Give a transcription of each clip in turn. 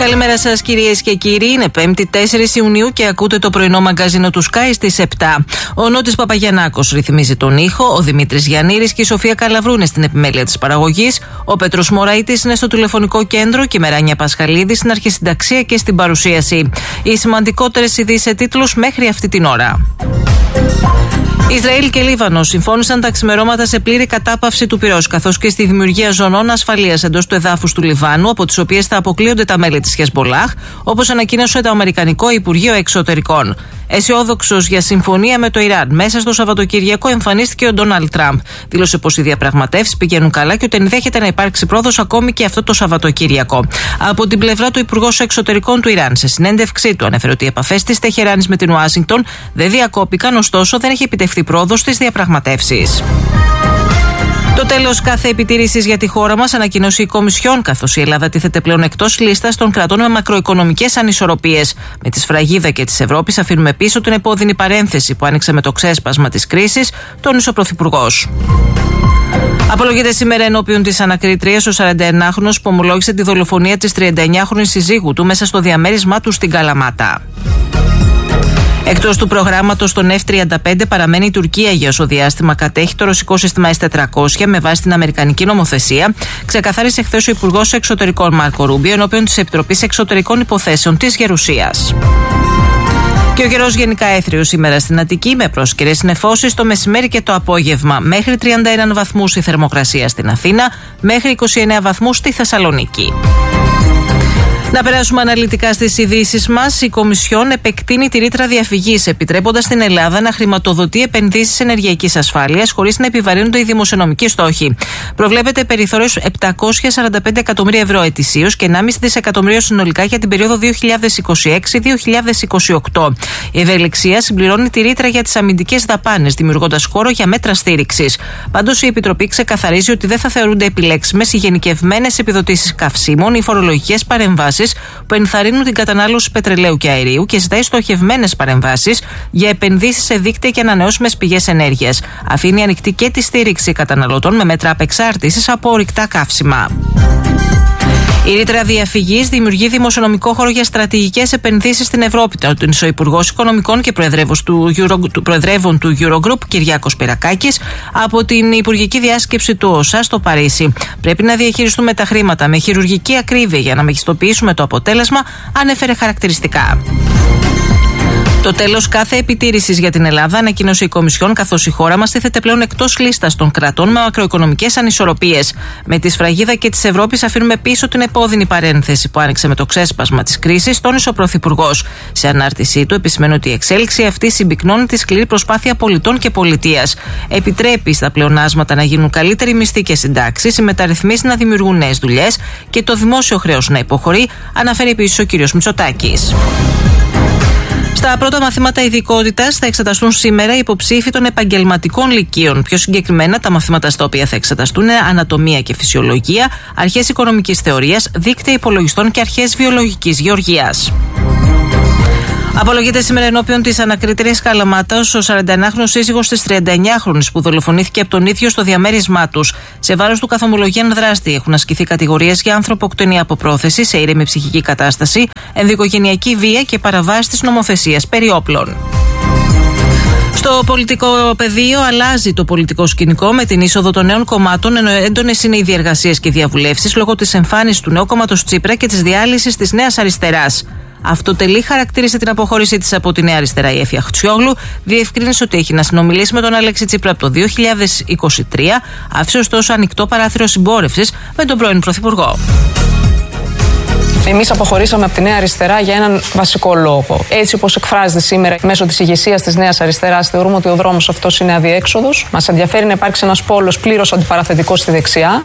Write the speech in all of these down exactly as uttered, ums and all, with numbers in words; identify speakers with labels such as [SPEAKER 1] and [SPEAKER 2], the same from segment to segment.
[SPEAKER 1] Καλημέρα σας κυρίες και κύριοι, είναι πέμπτη τέσσερις Ιουνίου και ακούτε το πρωινό μαγκαζίνο του Sky στις επτά. Ο Νότης Παπαγιαννάκος ρυθμίζει τον ήχο, ο Δημήτρης Γιαννήρης και η Σοφία Καλαβρού είναι στην επιμέλεια της παραγωγής, ο Πέτρος Μωραΐτης είναι στο τηλεφωνικό κέντρο και η Μεράνια Πασχαλίδη στην αρχισυνταξία και στην παρουσίαση. Οι σημαντικότερες ειδήσεις σε τίτλους μέχρι αυτή την ώρα. Ισραήλ και Λίβανο συμφώνησαν τα ξημερώματα σε πλήρη κατάπαυση του πυρός, καθώς και στη δημιουργία ζωνών ασφαλείας εντός του εδάφους του Λιβάνου, από τις οποίες θα αποκλείονται τα μέλη της Χεσμπολάχ, όπως ανακοίνωσε το Αμερικανικό Υπουργείο Εξωτερικών. Αισιόδοξος για συμφωνία με το Ιράν, μέσα στο Σαββατοκύριακο εμφανίστηκε ο Ντόναλντ Τραμπ. Δήλωσε πως οι διαπραγματεύσεις πηγαίνουν καλά και ότι ενδέχεται να υπάρξει πρόοδος ακόμη και αυτό το Σαββατοκύριακο. Από την πλευρά του, Υπουργός Εξωτερικών του Ιράν, σε συνέντευξή του, ανέφερε ότι οι επαφές της Τεχεράνης με την Ουάσιγκτον δεν διακόπηκαν, ωστόσο δεν έχει επιτευχθεί πρόοδος στις διαπραγματεύσεις. Το τέλος κάθε επιτήρησης για τη χώρα μας ανακοινώσει η Κομισιόν, καθώς η Ελλάδα τίθεται πλέον εκτός λίστας των κρατών με μακροοικονομικές ανισορροπίες. Με τη σφραγίδα και της Ευρώπης αφήνουμε πίσω την επώδυνη παρένθεση που άνοιξε με το ξέσπασμα της κρίσης, τόνισε ο Πρωθυπουργός. Απολογείται σήμερα ενώπιον της ανακριτρίας ο σαρανταενάχρονος που ομολόγησε τη δολοφονία της τριανταεννιάχρονης συζύγου του μέσα στο διαμέρισμά του στην Καλαμάτα. Εκτός του προγράμματος των εφ τριάντα πέντε παραμένει η Τουρκία για όσο διάστημα κατέχει το ρωσικό σύστημα ες τετρακόσια με βάση την αμερικανική νομοθεσία, ξεκαθάρισε χθες ο Υπουργός Εξωτερικών Μάρκο Ρούμπιο ενώπιον της Επιτροπής Εξωτερικών Υποθέσεων της Γερουσίας. Και ο καιρός γενικά έθριος σήμερα στην Αττική, με πρόσκαιρες νεφώσεις το μεσημέρι και το απόγευμα. Μέχρι τριάντα ένα βαθμούς η θερμοκρασία στην Αθήνα, μέχρι είκοσι εννέα βαθμούς στη Θεσσαλονίκη. Να περάσουμε αναλυτικά στις ειδήσεις μας. Η Κομισιόν επεκτείνει τη ρήτρα διαφυγής, επιτρέποντας στην Ελλάδα να χρηματοδοτεί επενδύσεις ενεργειακής ασφάλειας χωρίς να επιβαρύνονται οι δημοσιονομικοί στόχοι. Προβλέπεται περιθώριο επτακόσια σαράντα πέντε εκατομμύρια ευρώ ετησίως και ενάμιση δισεκατομμύριο συνολικά για την περίοδο δύο χιλιάδες είκοσι έξι με δύο χιλιάδες είκοσι οκτώ. Η ευελιξία συμπληρώνει τη ρήτρα για τις αμυντικές δαπάνες, δημιουργώντας χώρο για μέτρα στήριξης. Πάντως, η Επιτροπή ξεκαθαρίζει ότι δεν θα θεωρούνται επιλέξιμες οι γενικευμένες επιδοτήσεις καυσίμων ή φορολογικές παρεμβάσεις που ενθαρρύνουν την κατανάλωση πετρελαίου και αερίου και ζητάει στοχευμένες παρεμβάσεις για επενδύσεις σε δίκτυα και ανανεώσιμες πηγές ενέργειας. Αφήνει ανοιχτή και τη στήριξη καταναλωτών με μέτρα απεξάρτησης από ορυκτά καύσιμα. Η ρήτρα διαφυγής δημιουργεί δημοσιονομικό χώρο για στρατηγικές επενδύσεις στην Ευρώπη. Τον ο Υπουργός Οικονομικών και Προεδρεύων του Eurogroup, Κυριάκος Πυρακάκης, από την Υπουργική Διάσκεψη του ΟΣΑ στο Παρίσι. Πρέπει να διαχειριστούμε τα χρήματα με χειρουργική ακρίβεια για να μεγιστοποιήσουμε το αποτέλεσμα, ανέφερε χαρακτηριστικά. Το τέλος κάθε επιτήρησης για την Ελλάδα ανακοίνωσε η Κομισιόν, καθώς η χώρα μας τίθεται πλέον εκτός λίστας των κρατών με μακροοικονομικές ανισορροπίες. Με τη σφραγίδα και της Ευρώπης αφήνουμε πίσω την επώδυνη παρένθεση που άνοιξε με το ξέσπασμα της κρίσης, τόνισε ο Πρωθυπουργός. Σε ανάρτησή του επισημαίνει ότι η εξέλιξη αυτή συμπυκνώνει τη σκληρή προσπάθεια πολιτών και πολιτείας. Επιτρέπει στα πλεονάσματα να γίνουν καλύτεροι μισθοί και συντάξεις, οι μεταρρυθμίσεις να δημιουργούν νέες δουλειές και το δημόσιο χρέος να υποχωρεί, αναφέρει επίσης ο κ. Μητσοτάκης. Στα πρώτα μαθήματα ειδικότητας θα εξεταστούν σήμερα οι υποψήφοι των επαγγελματικών λυκείων. Πιο συγκεκριμένα, τα μαθήματα στα οποία θα εξεταστούν είναι ανατομία και φυσιολογία, αρχές οικονομικής θεωρίας, δίκτυα υπολογιστών και αρχές βιολογικής γεωργίας. Απολογείται σήμερα ενώπιον της ανακριτρίας Καλαμάτας ο σαρανταενάχρονος σύζυγος της τριανταεννιάχρονης που δολοφονήθηκε από τον ίδιο στο διαμέρισμά τους. Σε βάρος του καθομολογίαν δράστη έχουν ασκηθεί κατηγορίες για ανθρωποκτονία από πρόθεση σε ήρεμη ψυχική κατάσταση, ενδοοικογενειακή βία και παραβάσεις της νομοθεσίας περί όπλων. Στο πολιτικό πεδίο αλλάζει το πολιτικό σκηνικό με την είσοδο των νέων κομμάτων, ενώ έντονες είναι οι διεργασίες και διαβουλεύσεις λόγω της εμφάνισης του νέου κόμματος Τσίπρα και της διάλυσης της Νέας Αριστεράς. Αυτοτελή χαρακτήρισε την αποχώρησή της από τη Νέα Αριστερά η Έφη Αχτσιόγλου, διευκρίνησε ότι έχει να συνομιλήσει με τον Αλέξη Τσίπρα από το δύο χιλιάδες είκοσι τρία, άφησε ωστόσο ανοιχτό παράθυρο συμπόρευσης με τον πρώην Πρωθυπουργό.
[SPEAKER 2] Εμείς αποχωρήσαμε από τη Νέα Αριστερά για έναν βασικό λόγο. Έτσι όπως εκφράζεται σήμερα μέσω της ηγεσίας της Νέας Αριστεράς, θεωρούμε ότι ο δρόμος αυτός είναι αδιέξοδος. Μας ενδιαφέρει να υπάρξει ένας πόλος πλήρως αντιπαραθετικός στη δεξιά.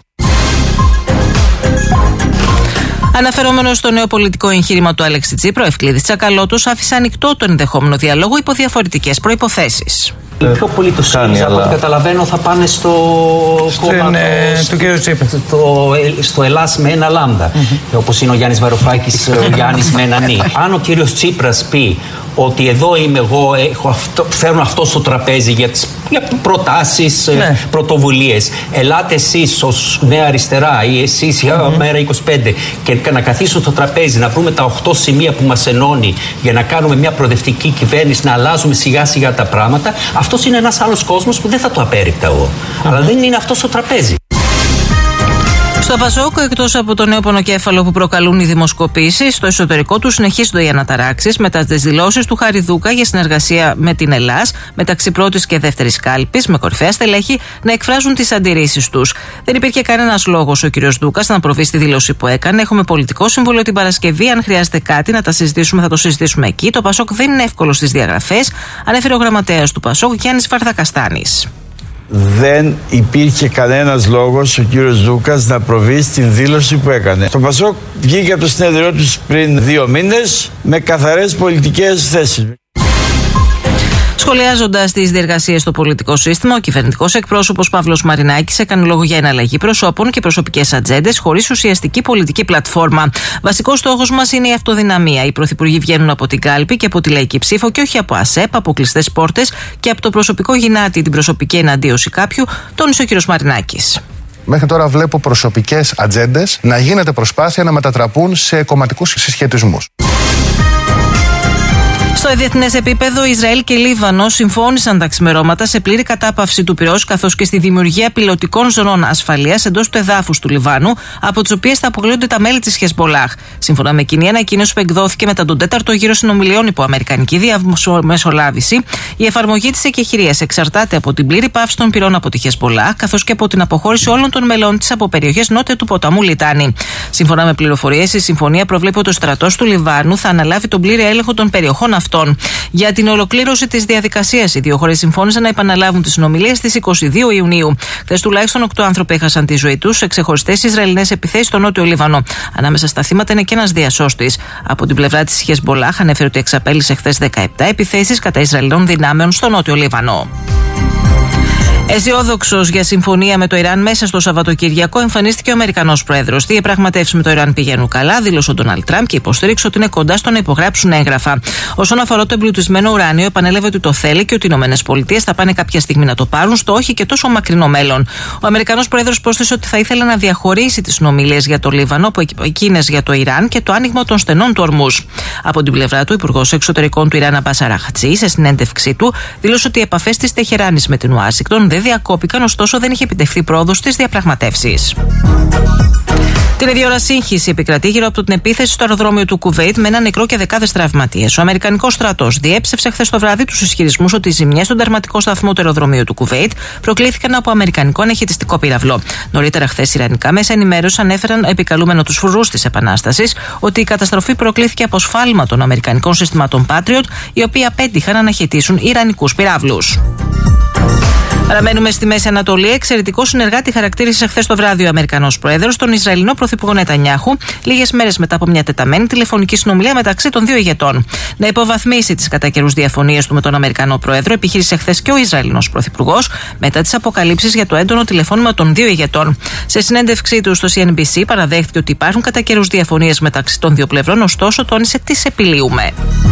[SPEAKER 1] Αναφερόμενος στο νέο πολιτικό εγχείρημα του Αλέξη Τσίπρα, ο Ευκλήδης Τσακαλώτος άφησε ανοιχτό τον ενδεχόμενο διαλόγο υπό διαφορετικές προϋποθέσεις.
[SPEAKER 3] Οι πιο πολλοί του ΣΥΡΙΖΑ, από ό,τι καταλαβαίνω, θα πάνε στο κόμμα
[SPEAKER 4] ε, του κ. Τσίπρα.
[SPEAKER 3] Στο, στο Ελλάς με ένα λάμδα. Mm-hmm. Όπως είναι ο Γιάννης Βαρουφάκης, ο Γιάννης με ένα νι. Αν ο κύριος Τσίπρας πει ότι εδώ είμαι εγώ, έχω αυτό, φέρνω αυτό στο τραπέζι για τις για προτάσεις, ναι. πρωτοβουλίες. Ελάτε εσείς ως Νέα Αριστερά ή εσείς για mm-hmm. Μέρα είκοσι πέντε και να καθίσουν στο τραπέζι, να βρούμε τα οχτώ σημεία που μας ενώνει για να κάνουμε μια προοδευτική κυβέρνηση, να αλλάζουμε σιγά σιγά τα πράγματα. Αυτός είναι ένας άλλος κόσμος που δεν θα το απέρριπτα εγώ. Mm-hmm. Αλλά δεν είναι αυτό στο τραπέζι.
[SPEAKER 1] Στο Πασόκ, εκτός από το νέο πονοκέφαλο που προκαλούν οι δημοσκοπήσεις, στο εσωτερικό του συνεχίζονται οι αναταράξεις μετά τις δηλώσεις του Χαριδούκα για συνεργασία με την Ελλάς μεταξύ πρώτης και δεύτερης κάλπης, με κορυφαία στελέχη να εκφράζουν τις αντιρρήσεις τους. Δεν υπήρχε κανένας λόγος ο κ. Δούκας να προβεί στη δήλωση που έκανε. Έχουμε πολιτικό συμβούλιο την Παρασκευή. Αν χρειάζεται κάτι να τα συζητήσουμε, θα το συζητήσουμε εκεί. Το Πασόκ δεν είναι εύκολο στις διαγραφές, ανέφερε ο γραμματέας του Πασόκ, Γιάννης Βαρδακαστάνης.
[SPEAKER 4] Δεν υπήρχε κανένας λόγος ο κύριος Δούκας να προβεί στην δήλωση που έκανε. Το Πασόκ βγήκε από το συνέδριό τους πριν δύο μήνες με καθαρές πολιτικές θέσεις.
[SPEAKER 1] Σχολιάζοντας τις διεργασίες στο πολιτικό σύστημα, ο κυβερνητικός εκπρόσωπος Παύλος Μαρινάκης έκανε λόγο για εναλλαγή προσώπων και προσωπικές ατζέντες χωρίς ουσιαστική πολιτική πλατφόρμα. Βασικός στόχος μας είναι η αυτοδυναμία. Οι πρωθυπουργοί βγαίνουν από την κάλπη και από τη λαϊκή ψήφο και όχι από ΑΣΕΠ, από κλειστές πόρτες και από το προσωπικό γυνάτι, την προσωπική εναντίωση κάποιου, τόνισε ο κ. Μαρινάκης.
[SPEAKER 5] Μέχρι τώρα βλέπω προσωπικές ατζέντες να γίνεται προσπάθεια να μετατραπούν σε κομματικούς συσχετισμούς.
[SPEAKER 1] Στο διεθνές επίπεδο, Ισραήλ και Λίβανο συμφώνησαν τα ξημερώματα σε πλήρη κατάπαυση του πυρός καθώς και στη δημιουργία πιλωτικών ζωνών ασφαλείας εντός του εδάφους του Λιβάνου, από τις οποίες θα αποκλείονται τα μέλη της Χεσμπολάχ. Σύμφωνα με κοινή ανακοίνωση που εκδόθηκε μετά τον τέταρτο γύρο συνομιλιών υπό αμερικανική διαμεσολάβηση, η εφαρμογή της εκεχηρίας εξαρτάται από την πλήρη πάυση των πυρών από τη Χεσμπολάχ καθώς και από την αποχώρηση όλων των μελών της από περιοχές νότια του ποταμού Λιτάνη. Σύμφωνα με πληροφορίες, η συμφωνία προβλέπει ότι ο στρατός του Λιβάνου θα αναλάβει τον πλήρη έλεγχο των περιοχών αυτών. Για την ολοκλήρωση της διαδικασίας, οι δύο χώρες συμφώνησαν να επαναλάβουν τις συνομιλίες στις είκοσι δύο Ιουνίου. Χθες τουλάχιστον οκτώ άνθρωποι έχασαν τη ζωή τους σε ξεχωριστές Ισραηλινές επιθέσεις στο νότιο Λίβανο. Ανάμεσα στα θύματα είναι και ένας διασώστης. Από την πλευρά της Χεσμπολάχ ανέφερε ότι εξαπέλυσε χθες δεκαεπτά επιθέσεις κατά Ισραηλινών δυνάμεων στο νότιο Λίβανο. Αισιόδοξος για συμφωνία με το Ιράν μέσα στο Σαββατοκύριακο εμφανίστηκε ο Αμερικανός Πρόεδρος. Οι διαπραγματεύσεις με το Ιράν πηγαίνουν καλά, δήλωσε ο Ντόναλντ Τραμπ και υποστήριξε ότι είναι κοντά στο να υπογράψουν έγγραφα. Όσον αφορά το εμπλουτισμένο ουράνιο, επανέλαβε ότι το θέλει και ότι οι ΗΠΑ θα πάνε κάποια στιγμή να το πάρουν στο όχι και τόσο μακρινό μέλλον. Ο Αμερικανός Πρόεδρος πρόσθεσε ότι θα ήθελε να διαχωρίσει τις συνομιλίες για το Λίβανο από εκείνες για το Ιράν και το άνοιγμα των στενών του Ορμούζ. Από την πλευρά του, ο Υπουργός Εξωτερικών του Ιράν, Αμπάς Αραχτζή, σε συνέντευξή του, δήλωσε ότι οι επαφές της Τεχεράνης με την Ουάσιγκτον δεν διακόπηκαν, ωστόσο δεν είχε επιτευχθεί πρόοδος στις διαπραγματεύσεις. Την ίδια ώρα σύγχυση επικρατεί γύρω από την επίθεση στο αεροδρόμιο του Κουβέιτ με ένα νεκρό και δεκάδες τραυματίες. Ο Αμερικανικός στρατός διέψευσε χθες το βράδυ τους ισχυρισμούς ότι οι ζημιές στον τερματικό σταθμό του αεροδρομίου του Κουβέιτ προκλήθηκαν από αμερικανικό αναχαιτιστικό πυραυλό. Νωρίτερα χθες ιρανικά μέσα ενημέρωση ανέφεραν, επικαλούμενο τους φρουρούς της Επανάστασης, ότι η καταστροφή προκλήθηκε από σφάλμα των αμερικανικών συστημάτων Patriot, οι οποίοι απέτυχαν να αναχαιτήσουν ιρανικούς πυράβλους. Παραμένουμε στη Μέση Ανατολή. Εξαιρετικό συνεργάτη χαρακτήρισε χθες το βράδυ ο Αμερικανός Πρόεδρος τον Ισραηλινό Πρωθυπουργό Νετανιάχου, λίγες μέρες μετά από μια τεταμένη τηλεφωνική συνομιλία μεταξύ των δύο ηγετών. Να υποβαθμίσει τις κατά καιρούς διαφωνίες του με τον Αμερικανό Πρόεδρο, επιχείρησε χθες και ο Ισραηλινός Πρωθυπουργός μετά τις αποκαλύψεις για το έντονο τηλεφώνημα των δύο ηγετών. Σε συνέντευξή του στο Σι Εν Μπι Σι παραδέχθηκε ότι υπάρχουν κατά καιρούς διαφωνίες μεταξύ των δύο πλευρών, ωστόσο τόνισε τις επιλύουμε.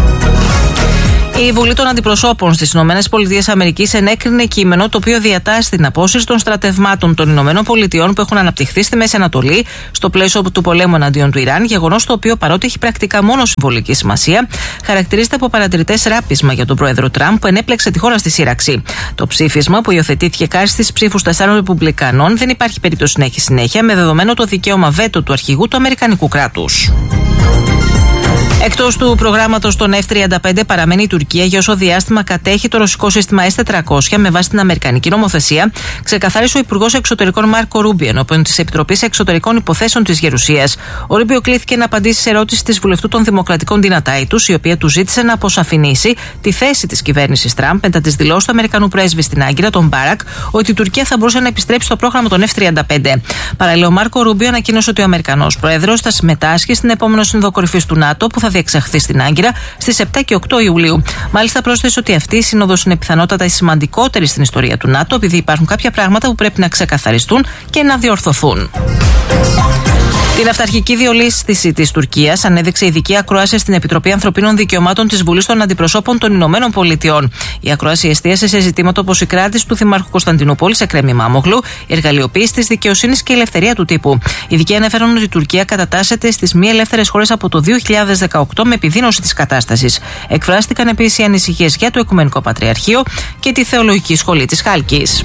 [SPEAKER 1] Η Βουλή των Αντιπροσώπων στις ΗΠΑ ενέκρινε κείμενο το οποίο διατάσσει την απόσυρση των στρατευμάτων των ΗΠΑ που έχουν αναπτυχθεί στη Μέση Ανατολή στο πλαίσιο του πολέμου εναντίον του Ιράν, γεγονός το οποίο παρότι έχει πρακτικά μόνο συμβολική σημασία, χαρακτηρίζεται από παρατηρητές ράπισμα για τον πρόεδρο Τραμπ που ενέπλεξε τη χώρα στη σύραξη. Το ψήφισμα που υιοθετήθηκε χάρη στις ψήφους τεσσάρων Ρεπουμπλικανών δεν υπάρχει περίπτωση να έχει συνέχεια, με δεδομένο το δικαίωμα βέτο του αρχηγού του Αμερικανικού κράτους. Εκτός του προγράμματος των εφ τριάντα πέντε παραμένει η Τουρκία για όσο διάστημα κατέχει το ρωσικό σύστημα ες τετρακόσια με βάση την αμερικανική νομοθεσία, ξεκαθάρισε ο Υπουργός Εξωτερικών Μάρκο Ρούμπιο ενώπιον της Επιτροπής Εξωτερικών Υποθέσεων της Γερουσίας. Ο Ρούμπιο κλήθηκε να απαντήσει σε ερώτηση της βουλευτού των Δημοκρατικών Τινατάιτους, η οποία του ζήτησε να αποσαφηνίσει τη θέση της κυβέρνησης Τραμπ μετά τις δηλώσεις του Αμερικανού πρέσβη στην Άγκυρα, τον Μπάρακ, ότι η Τουρκία θα μπορούσε να επιστρέψει στο πρόγραμμα των εφ τριάντα πέντε. Παραλληλά, ο Μάρκο Ρούμπιο ανακοίνωσε ότι ο Αμερικανός πρόεδρος θα συμμετάσχει στην επόμενη σύνοδο κορυφής του ΝΑΤΟ που θα διεξαχθεί στην Άγκυρα στις επτά και οκτώ Ιουλίου. Μάλιστα, πρόσθεσε ότι αυτή η σύνοδος είναι πιθανότατα η σημαντικότερη στην ιστορία του ΝΑΤΟ, επειδή υπάρχουν κάποια πράγματα που πρέπει να ξεκαθαριστούν και να διορθωθούν. Την αυταρχική διολίσθηση της Τουρκίας ανέδειξε ειδική ακρόαση στην Επιτροπή Ανθρωπίνων Δικαιωμάτων της Βουλής των Αντιπροσώπων των Ηνωμένων Πολιτειών. Η ακρόαση εστίασε σε ζητήματα όπως η κράτηση του Δημάρχου Κωνσταντινούπολης Εκρέμη Μάμογλου, η εργαλειοποίηση της δικαιοσύνης και η ελευθερία του τύπου. Οι ειδικοί ανέφεραν ότι η Τουρκία κατατάσσεται στις μη ελεύθερες χώρες από το δύο χιλιάδες δεκαοκτώ με επιδείνωση της κατάστασης. Εκφράστηκαν επίσης οι ανησυχίες για το Οικουμενικό Πατριαρχείο και τη Θεολογική Σχολή της Χάλκης.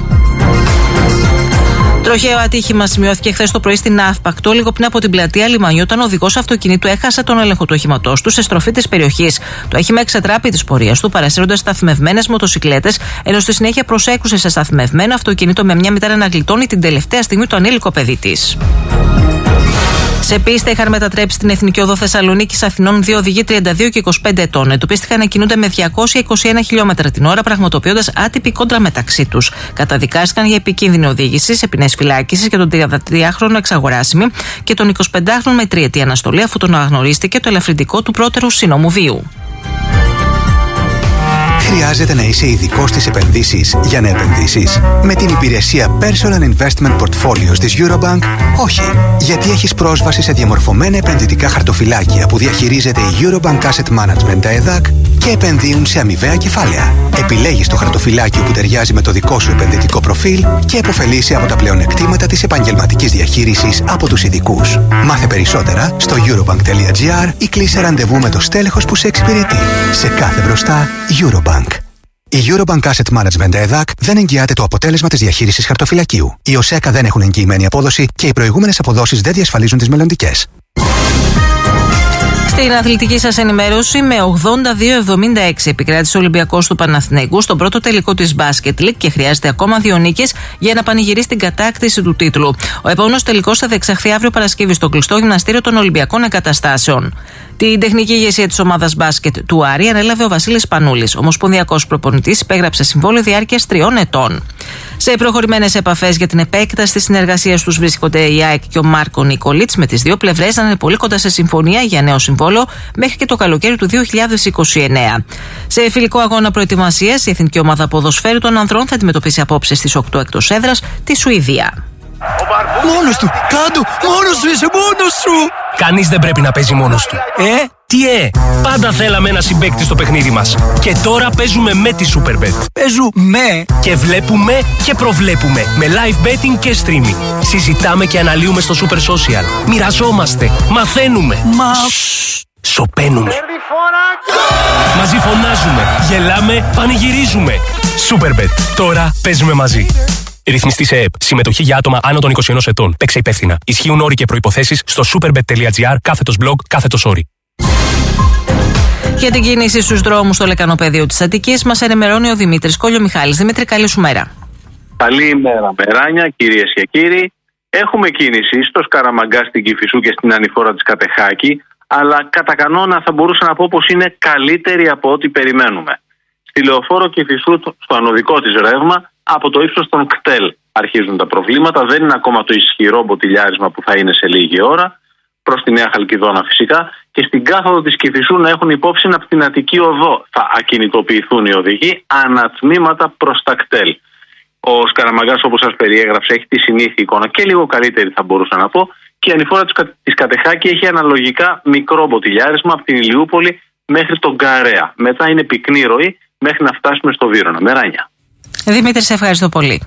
[SPEAKER 1] Τροχαίο ατύχημα σημειώθηκε χθες το πρωί στην Αύπακτο, λίγο πριν από την πλατεία Λιμανιού, όταν ο οδηγός αυτοκινήτου έχασε τον έλεγχο του οχήματός του σε στροφή της περιοχής. Το όχημα εξατράπη της πορείας του, παρασύροντας σταθμευμένες μοτοσικλέτες, ενώ στη συνέχεια προσέκρουσε σε σταθμευμένο αυτοκίνητο με μια μητέρα να γλιτώνει την τελευταία στιγμή το ανήλικο παιδί της. Σε πίστα είχαν μετατρέψει την Εθνική Οδό Θεσσαλονίκης Αθηνών δύο οδηγοί τριάντα δύο και είκοσι πέντε ετών. Εντοπίστηκαν να κινούνται με διακόσια είκοσι ένα χιλιόμετρα την ώρα, πραγματοποιώντας άτυπη κόντρα μεταξύ τους. Καταδικάστηκαν για επικίνδυνη οδήγηση σε ποινές φυλάκισης για τον τριαντατριάχρονο εξαγοράσιμη και τον εικοσιπεντάχρονο με τριετή αναστολή, αφού τον αναγνωρίστηκε το ελαφρυντικό του πρώτερου σύνομου βίου.
[SPEAKER 6] Χρειάζεται να είσαι ειδικός στις επενδύσεις για να επενδύσεις? Με την υπηρεσία Personal Investment Portfolios της Eurobank, όχι. Γιατί έχεις πρόσβαση σε διαμορφωμένα επενδυτικά χαρτοφυλάκια που διαχειρίζεται η Eurobank Asset Management ΕΔΑΚ και επενδύουν σε αμοιβαία κεφάλαια. Επιλέγεις το χαρτοφυλάκιο που ταιριάζει με το δικό σου επενδυτικό προφίλ και επωφελείσαι από τα πλεονεκτήματα της επαγγελματικής διαχείρισης από τους ειδικούς. Μάθε περισσότερα στο eurobank.gr ή κλείσε ραντεβού με το στέλεχος που σε εξυπηρετεί. Σε κάθε μπροστά, Eurobank. Η Eurobank Asset Management ΕΔΑΚ δεν εγγυάται το αποτέλεσμα της διαχείρισης χαρτοφυλακίου. Οι ΟΣΕΚΑ δεν έχουν εγγυημένη απόδοση και οι προηγούμενες αποδόσεις δεν διασφαλίζουν τις μελλοντικές.
[SPEAKER 1] Στην αθλητική σας ενημέρωση, με ογδόντα δύο εβδομήντα έξι επικράτησε ο Ολυμπιακός του Παναθηναϊκού στον πρώτο τελικό της Basket League και χρειάζεται ακόμα δύο νίκες για να πανηγυρίσει την κατάκτηση του τίτλου. Ο επόμενος τελικός θα διεξαχθεί αύριο Παρασκευή στο κλειστό γυμναστήριο των Ολυμπιακών Εγκαταστάσεων. Την τεχνική ηγεσία της ομάδας μπάσκετ του Άρη ανέλαβε ο Βασίλης Πανούλης. Ο ομοσπονδιακός προπονητής υπέγραψε συμβόλαιο διάρκειας τριών ετών. Σε προχωρημένες επαφές για την επέκταση της συνεργασίας τους βρίσκονται η ΑΕΚ και ο Μάρκο Νικολίτς, με τις δύο πλευρές να είναι πολύ κοντά σε συμφωνία για νέο συμβόλαιο μέχρι και το καλοκαίρι του δύο χιλιάδες είκοσι εννέα. Σε φιλικό αγώνα προετοιμασίας, η εθνική ομάδα ποδοσφαίρου των ανδρών θα αντιμετωπίσει απόψε στις οκτώ εκτός έδρας τη Σουηδία.
[SPEAKER 7] Μόνος του! Κάντο! Μόνος σου είσαι! Μόνος σου!
[SPEAKER 8] Κανείς δεν πρέπει να παίζει μόνος του.
[SPEAKER 7] Ε?
[SPEAKER 8] Τι ε! Πάντα θέλαμε ένα συμπαίκτη στο παιχνίδι μας. Και τώρα παίζουμε με τη Superbet.
[SPEAKER 7] Παίζουμε!
[SPEAKER 8] Και βλέπουμε και προβλέπουμε. Με live betting και streaming. Συζητάμε και αναλύουμε στο Super Social. Μοιραζόμαστε. Μαθαίνουμε.
[SPEAKER 7] Μα...
[SPEAKER 8] Σοπαίνουμε. Μαζί φωνάζουμε. Γελάμε. Πανηγυρίζουμε. Superbet. Τώρα παίζουμε μαζί. Ρυθμιστή σε ΕΕΠ. Συμμετοχή για άτομα άνω των είκοσι ενός ετών. Παίξε υπεύθυνα. Ισχύουν όροι και προϋποθέσεις στο superbet.gr κάθετος blog κάθετος όροι.
[SPEAKER 1] Για την κίνηση στους δρόμους στο λεκανοπέδιο της Αττικής μας ενημερώνει ο Δημήτρης Κολιομιχάλης. Δημήτρη, καλή σου μέρα.
[SPEAKER 9] Καλή ημέρα, Μεράνια, κυρίες και κύριοι. Έχουμε κίνηση στο Σκαραμαγκά, στην Κηφισού και στην ανηφόρα της Κατεχάκη, αλλά κατά κανόνα θα μπορούσα να πω πως είναι καλύτερη από ό,τι περιμένουμε. Στη Λεωφόρο Κηφισού, στο ανωδικό της ρεύμα, από το ύψος των κτέλ αρχίζουν τα προβλήματα. Δεν είναι ακόμα το ισχυρό μποτιλιάρισμα που θα είναι σε λίγη ώρα, προς τη Νέα Χαλκιδόνα φυσικά, και στην κάθοδο της Κηφισού να έχουν υπόψη από την Αττική Οδό θα ακινητοποιηθούν οι οδηγοί ανατμήματα προς τα κτέλ. Ο Σκαραμαγκάς, όπως σας περιέγραψε, έχει τη συνήθεια εικόνα και λίγο καλύτερη θα μπορούσα να πω, και η ανηφόρα της Κατεχάκη έχει αναλογικά μικρό μποτιλιάρισμα από την Ηλιούπολη μέχρι τον Καρέα. Μετά είναι πυκνή ροή μέχρι να φτάσουμε στο Βύρωνα. Μεράνια.
[SPEAKER 1] Δημήτρη, σε ευχαριστώ πολύ.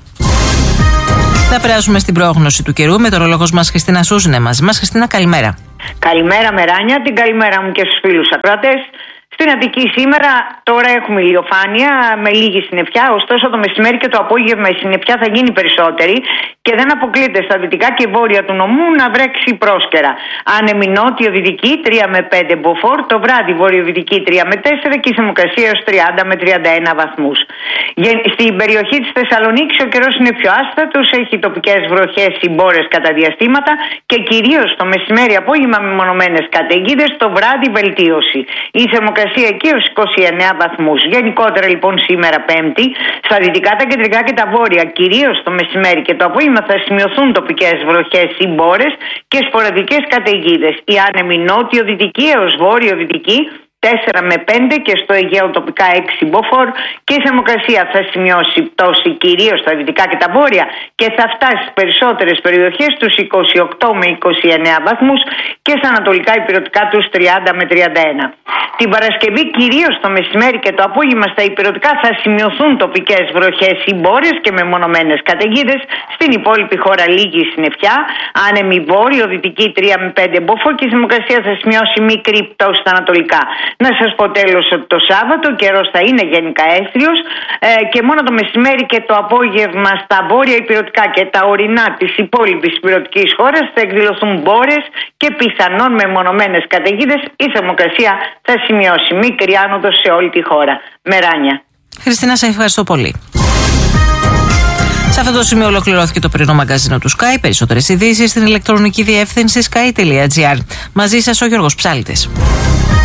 [SPEAKER 1] Θα περάσουμε στην πρόγνωση του καιρού. Μετεωρολόγος μας Χριστίνα Σούζου είναι μαζί μας. Χριστίνα, καλημέρα.
[SPEAKER 10] Καλημέρα, Μεράνια. Την καλημέρα μου και στους φίλους ακροατές. Στην Αττική σήμερα τώρα έχουμε ηλιοφάνεια με λίγη συννεφιά, ωστόσο το μεσημέρι και το απόγευμα η συννεφιά θα γίνει περισσότερη και δεν αποκλείεται στα δυτικά και βόρεια του νομού να βρέξει πρόσκαιρα. Άνεμη νότιο-δυτική τρία με πέντε μποφόρ, το βράδυ βορειοδυτική τρία με τέσσερα και η θερμοκρασία έως τριάντα με τριάντα ένα βαθμούς. Στην περιοχή της Θεσσαλονίκης ο καιρός είναι πιο άστατος, έχει τοπικές βροχές ή μπόρες κατά διαστήματα και κυρίως το μεσημέρι απόγευμα με μονομένες καταιγίδες, το βράδυ βελτίωση. Η θερμοκρασία εκεί έως είκοσι εννέα βαθμούς. Γενικότερα λοιπόν σήμερα Πέμπτη, στα δυτικά, τα κεντρικά και τα βόρεια, κυρίως το μεσημέρι και το απόγευμα θα σημειωθούν τοπικές βροχές ή μπόρες και σποραδικές καταιγίδες. Η άνεμη νότιο-δυτική έως βόρειο-δυτική τέσσερα με πέντε και στο Αιγαίο τοπικά έξι μποφόρ και η θερμοκρασία θα σημειώσει πτώση κυρίως στα δυτικά και τα βόρεια και θα φτάσει στις περισσότερες περιοχές τους είκοσι οκτώ με είκοσι εννέα βαθμούς και στα ανατολικά υπηρετικά τους τριάντα με τριάντα ένα. Την Παρασκευή κυρίως το μεσημέρι και το απόγευμα στα υπηρετικά θα σημειωθούν τοπικές βροχές ή μπόρες και μεμονωμένες καταιγίδες. Στην υπόλοιπη χώρα λίγη συννεφιά, άνεμη βόρειο-δυτική τρία με πέντε μποφόρ και η θερμοκρασία θα σημειώσει μικρή πτώση στα ανατολικά. Να σας πω τέλος ότι το Σάββατο ο καιρός θα είναι γενικά έθριος ε, και μόνο το μεσημέρι και το απόγευμα στα βόρεια υπηρετικά και τα ορεινά της υπόλοιπης υπηρετικής χώρας θα εκδηλωθούν μπόρες και πιθανόν μεμονωμένες καταιγίδες. Η θερμοκρασία θα σημειώσει μικρή άνοδο σε όλη τη χώρα. Μεράνια.
[SPEAKER 1] Χριστίνα, σε ευχαριστώ πολύ. Σε αυτό το σημείο ολοκληρώθηκε το πρωινό μαγκαζίνο του Sky. Περισσότερες ειδήσεις στην ηλεκτρονική διεύθυνση sky τελεία gr. Μαζί σας ο Γιώργος Ψάλτης.